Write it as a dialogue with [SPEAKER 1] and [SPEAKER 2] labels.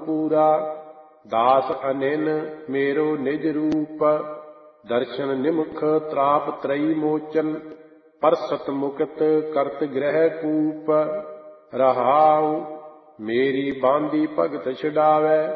[SPEAKER 1] ਪੂਰਾ। ਦਾਸ ਅਨਿਨ ਮੇਰੋ ਨਿਜ ਰੂਪ, ਦਰਸ਼ਨ ਨਿਮਖ ਤ੍ਰਾਪ ਤਰਈ ਮੋਚਨ। ਪਰਸਤ ਮੁਕਤ ਕਰਤ ਗ੍ਰਹਿ ਕੂਪ, ਰਹਾਉ ਮੇਰੀ ਬਾਂਦੀ ਭਗਤ ਛਡਾਵੈ।